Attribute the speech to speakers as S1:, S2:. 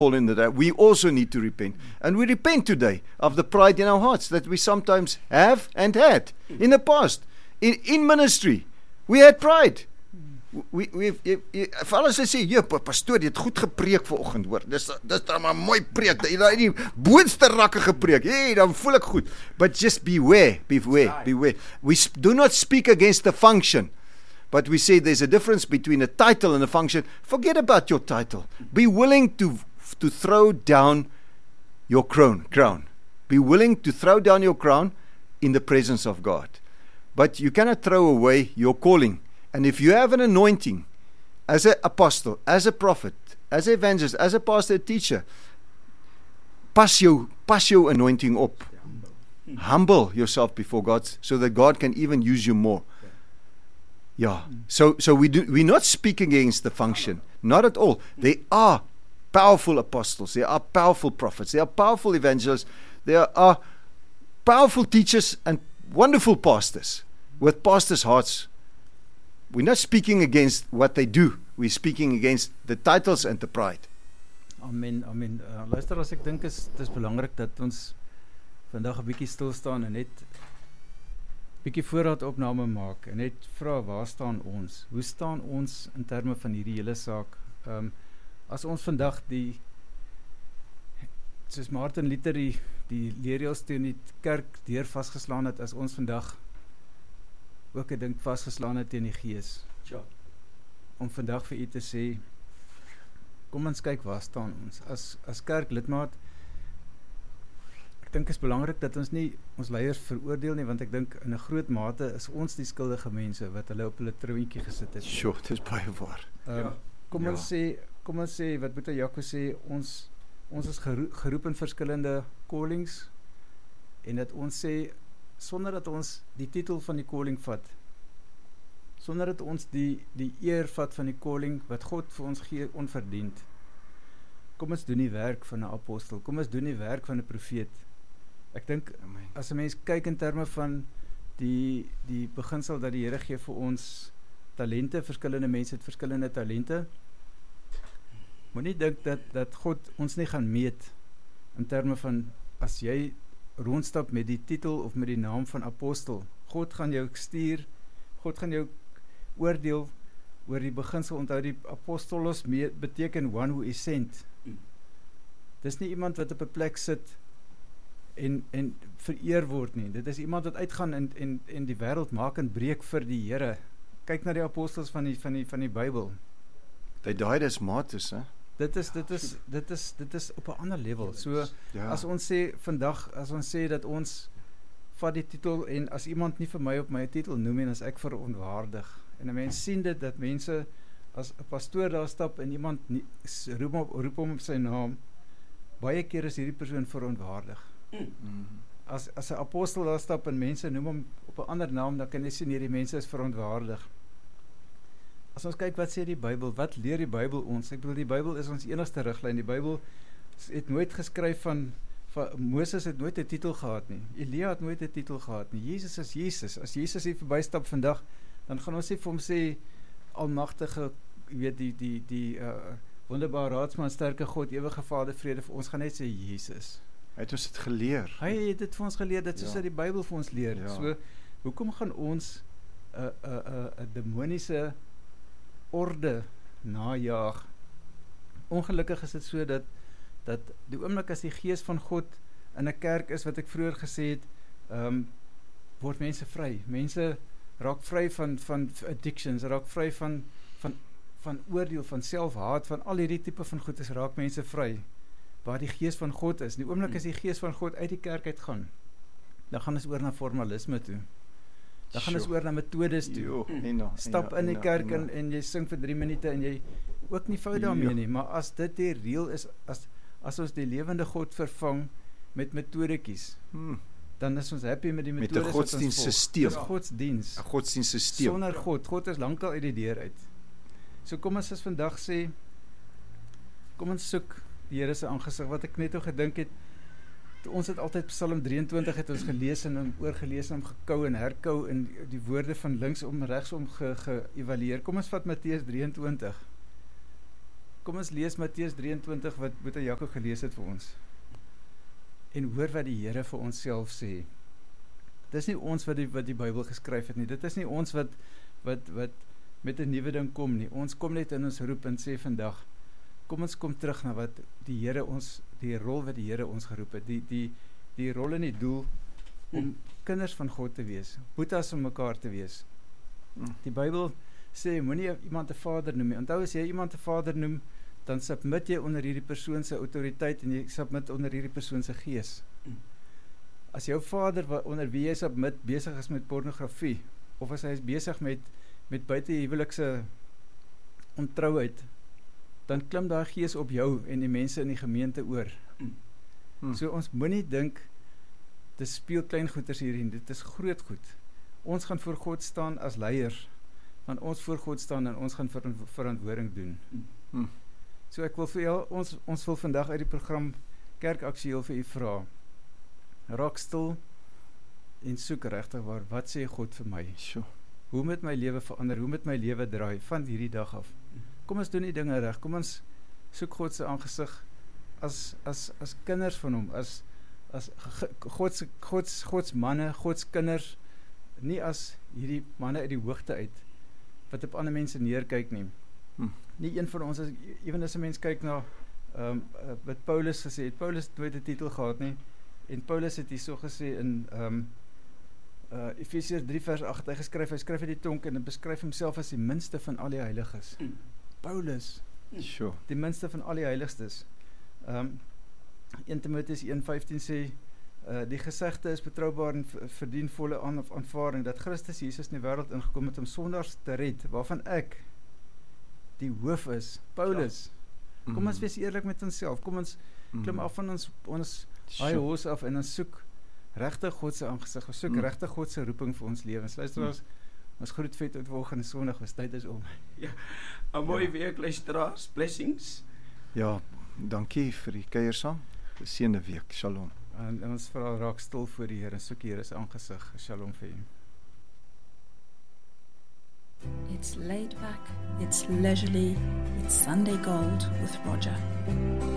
S1: fall in that. We also need to repent. And we repent today of the pride in our hearts that we sometimes have and had in the past. In ministry, we had pride. Vir alles sê, pastoor, jy het goed gepreek vanoggend, hoor. Dis dan maar mooi preek. Jy het die boonste rakke gepreek. Hey, dan voel ek goed. But just beware. We do not speak against the function. But we say there's a difference between a title and a function. Forget about your title. Be willing to throw down your crown. Be willing to throw down your crown in the presence of God. But you cannot throw away your calling. And if you have an anointing as an apostle, as a prophet, as an evangelist, as a pastor, a teacher, pas jou anointing op. Humble yourself before God so that God can even use you more. Yeah. So we're not speaking against the function. Not at all. There are powerful apostles. There are powerful prophets. There are powerful evangelists. There are powerful teachers and wonderful pastors with pastors' hearts. We're not speaking against what they do. We're speaking against the titles and the pride.
S2: Amen. Luister, as ek dink is belangrik dat ons vandag 'n bietjie stil staan en net bietjie voorraadopname maak en net vra, waar staan ons? Hoe staan ons in terme van hierdie hele saak? As ons vandag soos Martin Luther die leerreëls teen die kerk deur vasgeslaan het, as ons vandag ook 'n ding vasgeslaan het teen die Gees.
S3: Ja.
S2: Om vandag vir u te sê, kom ons kyk, waar staan ons? As kerklidmaat, ek dink is belangrik dat ons nie ons leiers veroordeel nie, want ek dink in 'n groot mate is ons die skuldige mense wat hulle op hulle troontjie gesit het.
S1: Sure, dit is baie waar.
S2: Kom ons sê wat Boeta Jaco sê, ons is geroep in verskillende callings, en dat ons sê, sonder dat ons die titel van die calling vat, sonder dat ons die eer vat van die calling wat God vir ons gee onverdiend. Kom ons doen die werk van 'n apostel, kom ons doen die werk van 'n profeet. Ek dink, as 'n mens kyk in terme van die beginsel dat die Here gee vir ons talente, verskillende mense het verskillende talente, moenie dink dat God ons nie gaan meet in terme van, as jy rondstap met die titel of met die naam van apostel, God gaan jou stuur, God gaan jou oordeel oor die beginsel. Onthou, die apostolos beteken one who is sent. Dis nie iemand wat op 'n plek sit en vereer word nie. Dit is iemand wat uitgaan en die wêreld maak en breek vir die Here. Kyk na die apostels van die Bybel.
S1: They died as martyrs, hè?
S2: Dit is op 'n ander level. So, as ons sê vandag, as ons sê dat ons vat die titel, en as iemand nie vir my op my titel noem en as ek verontwaardig, en 'n mens sien dit, dat mense, as 'n pastoor daar stap en iemand roep hom op sy naam, baie keer is hierdie persoon verontwaardig. As 'n apostel daar stap en mense noem hom op 'n ander naam, dan kan jy sien hierdie mense is verontwaardig. As ons kyk, wat sê die Bybel? Wat leer die Bybel ons? Ek bedoel, die Bybel is ons enigste riglyn. Die Bybel het nooit geskryf van Moses het nooit 'n titel gehad nie. Elia het nooit 'n titel gehad nie. Jesus is Jesus. As Jesus hier verbystap vandag, dan gaan ons nie vir hom sê, almagtige, weet die wonderbare raadsman, sterke God, ewige Vader, vrede vir ons, gaan net sê Jesus.
S1: Hy het ons dit geleer.
S2: Hy het dit vir ons geleer, dit soos dat die Bybel vir ons leer. So, hoekom gaan ons 'n demoniese orde najaag? Ongelukkig is dit so dat die oomblik as die gees van God in 'n kerk is, wat ek vroeër gesê het, word mense vry. Mense raak vry van addictions, raak vry van oordeel, van selfhaat, van al hierdie tipe van goed, raak mense vry. Waar die gees van God is. Die oomblik as die gees van God uit die kerk uitgaan, dan gaan ons oor na formalisme toe. Dan gaan ons oor na metodes toe. Stap in die kerk en jy sing vir 3 minute en jy ook nie fout daarmee nie, maar as dit die reël is, as ons die lewende God vervang met metodetjies, dan is ons happy met die metodes
S1: met 'n godsdienstsysteem.
S2: Dis godsdienst.
S1: 'n godsdienstsysteem.
S2: Sonder God is lankal uit die deur uit. So kom ons vandag sê, kom ons soek die Here se aangesig. Wat ek net gedink het, ons het altyd Psalm 23 het ons gelees en oorgelees en gekou en herkou en die woorde van linksom regsom geëvalueer. Kom ons vat Matteus 23. Kom ons lees Matteus 23 wat Boeta Jaco gelees het vir ons. En hoor wat die Here vir ons self sê. Dis nie ons wat die Bybel geskryf het nie. Dit is nie ons wat met 'n nuwe ding kom nie. Ons kom net in ons roep en sê vandag, kom ons kom terug na wat die Here ons, die rol wat die Here ons geroep het. Die rol en die doel om kinders van God te wees. Boetas van mekaar te wees. Die Bybel sê, moenie iemand 'n vader noem nie. Onthou, as jy iemand 'n vader noem, dan submit jy onder hierdie persoon se autoriteit en jy submit onder hierdie persoon se gees. As jou vader onder wie jy submit besig is met pornografie, of as hy is besig met buitehuwelikse ontrouheid, dan klim daai gees op jou en die mense in die gemeente oor. So ons moenie dink, dit speel klein goeders hierin, dit is groot goed. Ons gaan voor God staan as leiers, want ons voor God staan en ons gaan verantwoording doen. So ek wil vir jou, ons wil vandag uit die program Kerkaktueel vir u vra. Raak stil en soek regtig waar, wat sê God vir my? Hoe moet my lewe verander? Hoe moet my lewe draai van hierdie dag af? Kom ons doen die dinge reg. Kom ons soek God se aangesig as kinders van hom, as Gods manne, Gods kinders, nie as hierdie manne uit die hoogte uit wat op ander mense neerkyk nie. Nie een van ons is, ewen as 'n mens kyk na wat Paulus gesê het. Paulus het nooit 'n titel gehad nie. En Paulus het hierso gesê in Efesiërs 3 vers 8, hy skryf uit die tronk en hy beskryf homself as die minste van al die heiliges. Paulus, die minste van al die heiligstes. 1 Timoteus 1:15 sê, die gesegde is betroubaar en verdien volle aanvaarding, dat Christus Jesus in die wêreld ingekom het om sondaars te red, waarvan ek die hoof is. Paulus, kom ons wees eerlik met onsself, kom ons klim af van ons high horse af en ons soek regtig God se aangesig, ons soek regtig God se roeping vir ons lewens. Luister ons groet vet tot volgende Sondag, ons tyd is om.
S3: Ja, 'n mooi week, luisteraars, blessings.
S1: Ja, dankie vir die kuier saam. Geseënde week. Shalom.
S2: En ons vra raak stil voor die Here en soek die Here se aangesig. Shalom vir u.
S4: It's laid back, it's leisurely, it's Sunday Gold with Roger.